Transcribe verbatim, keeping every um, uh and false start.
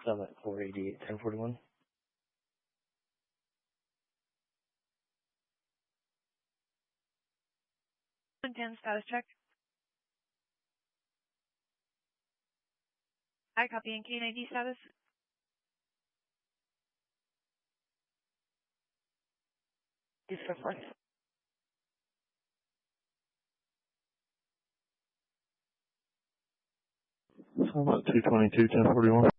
Summit four eighty-eight, ten forty-one. ten status check. I copy and K N I D status. Yes, that's right. Summit two twenty-two, ten forty-one.